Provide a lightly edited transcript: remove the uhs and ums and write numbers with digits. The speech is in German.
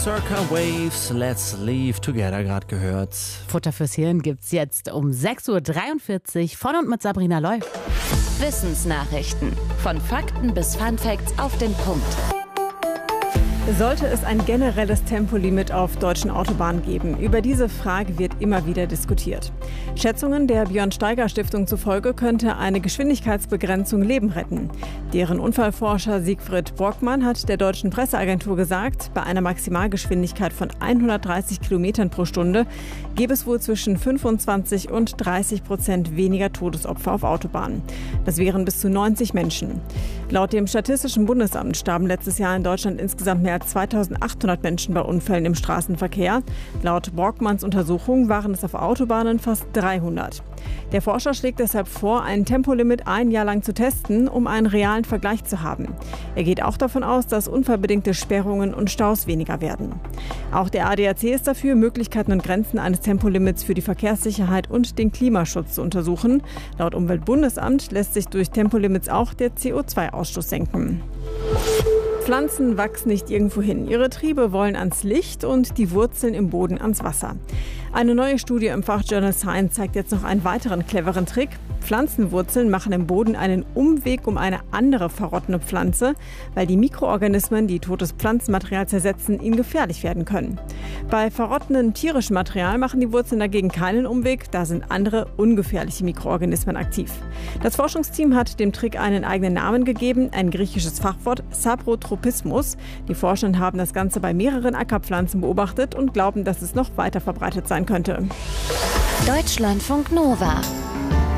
Circa Waves, Let's Leave Together gerade gehört. Futter fürs Hirn gibt's jetzt um 6:43 Uhr von und mit Sabrina Loy. Wissensnachrichten. Von Fakten bis Funfacts auf den Punkt. Sollte es ein generelles Tempolimit auf deutschen Autobahnen geben? Über diese Frage wird immer wieder diskutiert. Schätzungen der Björn-Steiger-Stiftung zufolge könnte eine Geschwindigkeitsbegrenzung Leben retten. Deren Unfallforscher Siegfried Brockmann hat der deutschen Presseagentur gesagt, bei einer Maximalgeschwindigkeit von 130 Kilometern pro Stunde gäbe es wohl zwischen 25% und 30% weniger Todesopfer auf Autobahnen. Das wären bis zu 90 Menschen. Laut dem Statistischen Bundesamt starben letztes Jahr in Deutschland insgesamt mehr als 2800 Menschen bei Unfällen im Straßenverkehr. Laut Brockmanns Untersuchung waren es auf Autobahnen fast 300. Der Forscher schlägt deshalb vor, ein Tempolimit ein Jahr lang zu testen, um einen realen Vergleich zu haben. Er geht auch davon aus, dass unfallbedingte Sperrungen und Staus weniger werden. Auch der ADAC ist dafür, Möglichkeiten und Grenzen eines Tempolimits für die Verkehrssicherheit und den Klimaschutz zu untersuchen. Laut Umweltbundesamt lässt sich durch Tempolimits auch der CO2-Ausstoß senken. Pflanzen wachsen nicht irgendwo hin. Ihre Triebe wollen ans Licht und die Wurzeln im Boden ans Wasser. Eine neue Studie im Fachjournal Science zeigt jetzt noch einen weiteren cleveren Trick. Pflanzenwurzeln machen im Boden einen Umweg um eine andere verrottende Pflanze, weil die Mikroorganismen, die totes Pflanzenmaterial zersetzen, ihnen gefährlich werden können. Bei verrottendem tierischem Material machen die Wurzeln dagegen keinen Umweg, da sind andere ungefährliche Mikroorganismen aktiv. Das Forschungsteam hat dem Trick einen eigenen Namen gegeben, ein griechisches Fachwort, Saprotropismus. Die Forscher haben das Ganze bei mehreren Ackerpflanzen beobachtet und glauben, dass es noch weiter verbreitet sein könnte. Deutschlandfunk Nova